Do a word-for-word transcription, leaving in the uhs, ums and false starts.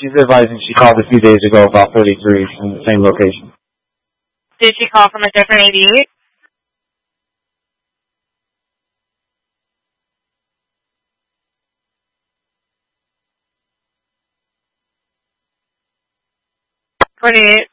she's advising she called a few days ago about thirty-three in the same location. Did she call from a different eighty-eight? forty-eight.